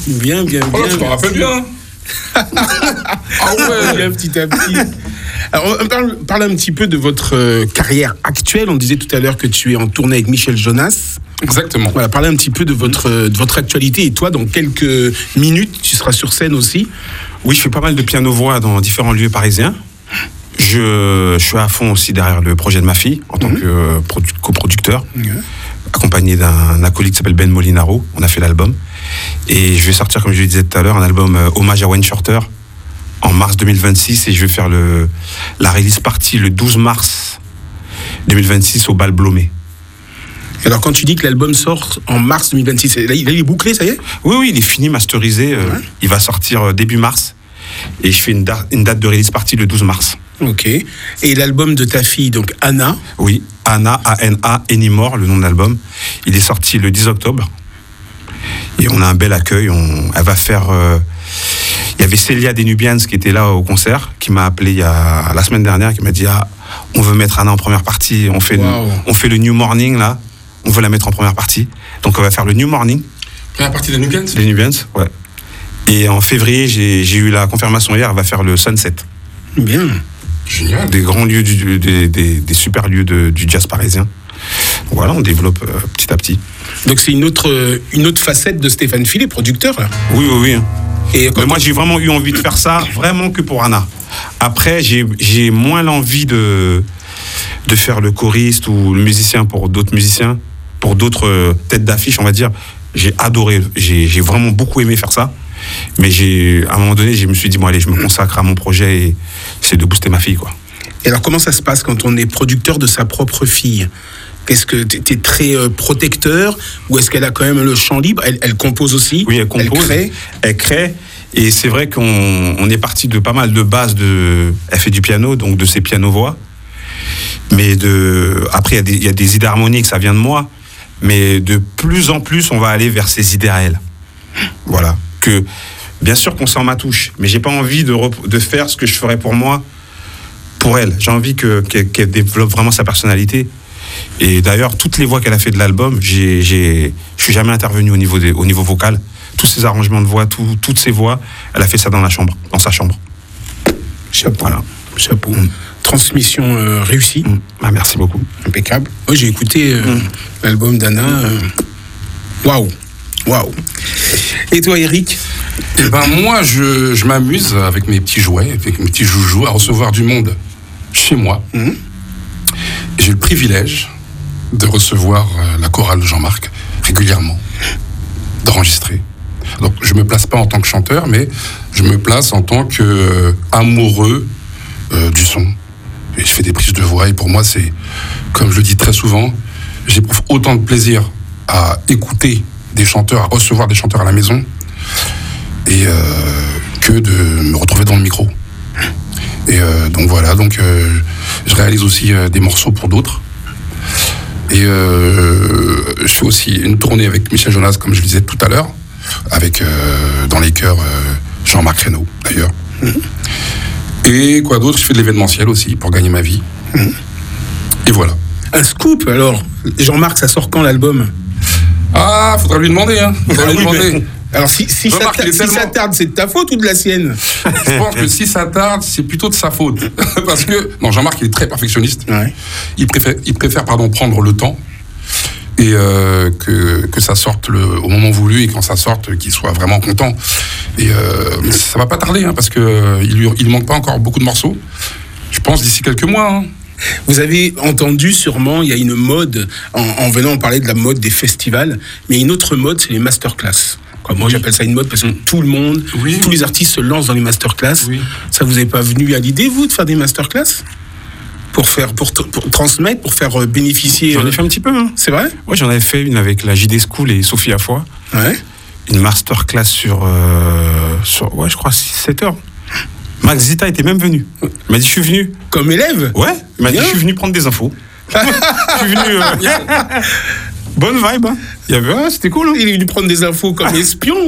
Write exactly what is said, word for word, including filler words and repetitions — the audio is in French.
Bien, bien, bien. Oh, je me rappelle bien. Ah ouais, bien, petit à petit. Alors, on parle, parle un petit peu de votre euh, carrière actuelle. On disait tout à l'heure que tu es en tournée avec Michel Jonas. Exactement. Voilà, parlez un petit peu de votre, de votre actualité. Et toi, dans quelques minutes, tu seras sur scène aussi. Oui, je fais pas mal de piano-voix dans différents lieux parisiens. Je, je suis à fond aussi derrière le projet de ma fille, en tant mmh. que euh, produ- coproducteur, mmh. accompagné d'un acolyte qui s'appelle Ben Molinaro. On a fait l'album. Et je vais sortir, comme je le disais tout à l'heure, un album euh, hommage à Wayne Shorter en mars deux mille vingt-six. Et je vais faire le, la release party le douze mars deux mille vingt-six au Bal Blomé. Alors, quand tu dis que l'album sort en mars deux mille vingt-six, là, il est bouclé, ça y est ? Oui, oui, il est fini, masterisé. Euh, ouais. Il va sortir euh, début mars. Et je fais une, da- une date de release party le douze mars. Ok. Et l'album de ta fille, donc Anna ? Oui, Anna, A N A, Anymore, le nom de l'album. Il est sorti le dix octobre. Et on a un bel accueil. On, elle va faire... Euh, il y avait Célia des Nubians qui était là au concert, qui m'a appelé il y a, la semaine dernière, qui m'a dit ah, on veut mettre Anna en première partie. On fait, wow. le, on fait le New Morning, là. On veut la mettre en première partie. Donc, on va faire le New Morning. Première partie des Nubians ? Des Nubians, ouais. Et en février, j'ai, j'ai eu la confirmation hier, elle va faire le Sunset. Bien. Génial. Des grands lieux, du, des, des, des super lieux de, du jazz parisien. Voilà, on développe euh, petit à petit. Donc, c'est une autre, une autre facette de Stéphane Fillet, producteur, là. Oui, oui, oui. Et Mais moi, j'ai vraiment eu envie de faire ça, vraiment que pour Anna. Après, j'ai, j'ai moins l'envie de, de faire le choriste ou le musicien pour d'autres musiciens, pour d'autres euh, têtes d'affiche, on va dire. J'ai adoré, j'ai, j'ai vraiment beaucoup aimé faire ça. Mais j'ai, à un moment donné, je me suis dit, bon, allez, je me consacre à mon projet et c'est de booster ma fille, quoi. Et alors, comment ça se passe quand on est producteur de sa propre fille ? Est-ce que tu es très euh, protecteur ou est-ce qu'elle a quand même le champ libre ? elle, elle compose aussi ? Oui, elle compose. Elle crée. Elle crée. Et c'est vrai qu'on on est parti de pas mal de bases. De, elle fait du piano, donc de ses piano-voix. Mais de, après, il y, y a des idées harmoniques, ça vient de moi. Mais de plus en plus, on va aller vers ses idées à elle. Voilà. Que, bien sûr qu'on s'en matouche, mais j'ai pas envie de, rep- de faire ce que je ferais pour moi, pour elle. J'ai envie que, qu'elle, qu'elle développe vraiment sa personnalité. Et d'ailleurs, toutes les voix qu'elle a fait de l'album, j'ai, j'ai, je suis jamais intervenu au niveau, des, au niveau vocal. Tous ces arrangements de voix, tout, toutes ces voix, elle a fait ça dans la chambre, dans sa chambre. Chapeau. Voilà. Chapeau. Mmh. Transmission euh, réussie. Mmh. Ah, merci beaucoup. Impeccable. Moi, j'ai écouté euh, mmh. l'album d'Anna. Waouh. Wow. Waouh. Et toi, Eric ? Eh ben, moi, je, je m'amuse avec mes petits jouets, avec mes petits joujoux, à recevoir du monde chez moi. Mmh. J'ai le privilège de recevoir la chorale de Jean-Marc régulièrement, d'enregistrer. Donc, je ne me place pas en tant que chanteur, mais je me place en tant qu'amoureux euh, du son. Et je fais des prises de voix, et pour moi, c'est, comme je le dis très souvent, j'éprouve autant de plaisir à écouter des chanteurs, à recevoir des chanteurs à la maison, et euh, que de me retrouver dans le micro. Et euh, donc voilà, donc euh, je réalise aussi euh, des morceaux pour d'autres. Et euh, je fais aussi une tournée avec Michel Jonas, comme je le disais tout à l'heure, avec euh, dans les chœurs euh, Jean-Marc Reynaud, d'ailleurs. Mmh. Et quoi d'autre ? Je fais de l'événementiel aussi pour gagner ma vie. Mmh. Et voilà. Un scoop alors. Jean-Marc, ça sort quand l'album ? Ah, faudra lui demander, hein. Faudra ah, lui oui, demander. Mais... Alors, si, si, ça, ta... si tellement... ça tarde, c'est de ta faute ou de la sienne ? Je pense que si ça tarde, c'est plutôt de sa faute. Parce que, non, Jean-Marc, il est très perfectionniste. Ouais. Il préfère, il préfère pardon, prendre le temps et euh, que, que ça sorte le, au moment voulu et quand ça sorte, qu'il soit vraiment content. Et euh, mais ça va pas tarder, hein, parce qu'il ne il manque pas encore beaucoup de morceaux. Je pense d'ici quelques mois. Hein. Vous avez entendu sûrement, il y a une mode, en, en venant, on parlait de la mode des festivals, mais une autre mode, c'est les masterclass. Quoi, moi, oui. j'appelle ça une mode parce que tout le monde, oui. tous les artistes se lancent dans les masterclass. Oui. Ça vous est pas venu à l'idée, vous, de faire des masterclass ? Pour faire, pour, t- pour transmettre, pour faire bénéficier. J'en ai fait un petit peu, hein. C'est vrai ? Oui, j'en avais fait une avec la J D School et Sophie Afoy. Ouais. Une masterclass sur, euh, sur ouais, je crois six sept heures. Max Zita était même venu. Il m'a dit, je suis venu. Comme élève ? Ouais, il m'a dit, je suis venu prendre des infos. Je suis venu. Euh... Bonne vibe, hein. Il y avait, ah, c'était cool. Hein. Il est venu prendre des infos comme espion.